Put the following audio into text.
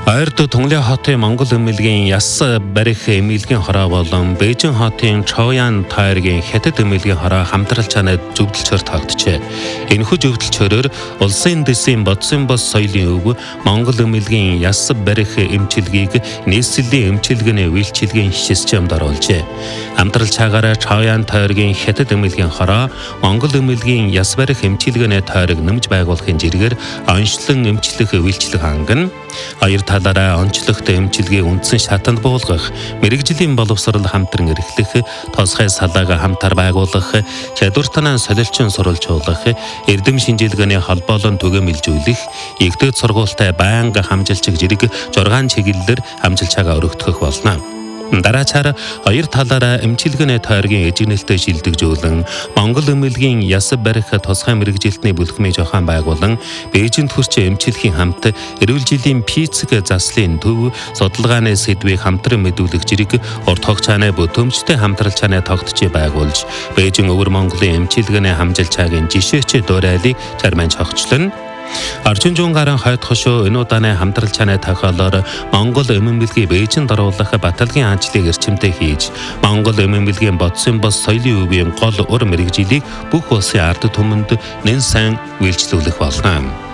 Ойрд Тунгалин хотын Монгол эмнэлгийн Яс барих эмнэлгийн хороо болон Бээжин хотын Чоян тойргийн Хятад эмнэлгийн хороо хамтрал чанад зөвдөлчөөр тогтжээ. Энэхүү зөвдөлчөөрөөр улсын дэсийн бодсон бос соёлын өв Монгол эмнэлгийн Яс барих эмчилгээг нийслэлийн эмчилгээний үйлчилгээний системд оруулжээ. Хамтрал чаагаараа Чоян тойргийн Хятад эмнэлгийн хороо Монгол эмнэлгийн Яс барих эмчилгээний тойрог нэмж байгуулахын зэрэгээр онцлон эмчлэх үйлчлэг хангана. Хоёр талаараа онцлогт эмчилгээ үндсэн шатанд буулгах, мэрэгжлийн боловсрол хамтран эрхлэх, тосгой салааг хамтар байгуулах, чадвартан солилчон сурвалжуулах, эрдэм шинжилгээний холбоолон түгээмэлжүүлэх, эгдээд сургуультай байнга хамжилчиг зэрэг 6 чиглэлээр хамжилчаагаа өргөдгөх болно. Дараачаар хоёр талаараа эмчилгээний тойргийн эжигнэлтэй шилдэгжүүлэн Монгол эмнэлгийн Яс барих тусгай мэрэгжилтний бүлхмийн зохион байгуулан Бээжинд хүрч эмчилхийн хамт эрүүл жилийн физик заслын төв судалгааны сэдвийг хамтран мэдүүлэх зэрэг урт хугацааны бүтэмжтэй хамтрал чанаа тогтчий байгуулж Бээжин өвөр Монголын эмчилгээний хамжилчаагийн жишээч дуурайлыг чарманч хогчлон Арчин зүүн гарын хойд хошуу энэ удааны хамтрал чанаа тохиолоор Монгол эмнэлгийн Бээжинд оруулах баталгийн ажлыг эрчимтэй хийж Монгол эмнэлгийн бодсон бос соёлын өвийн гол өр мэрэгжилийг бүх улсын ард түмэнд нэн сайн үйлчлүүлэх болно.